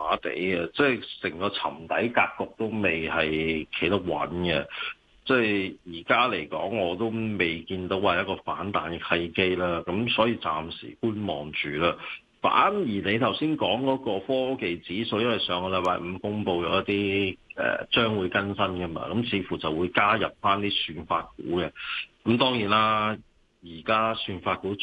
麻地嘅，即係成個沉底格局都未係企得穩嘅。即係而家嚟講，我都未見到話一個反彈嘅契機啦。咁所以暫時觀望住啦。反而你頭先講嗰個科技指數，因為上個禮拜五公布咗一啲將會更新嘅嘛，咁似乎就會加入翻啲算法股嘅。咁當然啦，而家算法股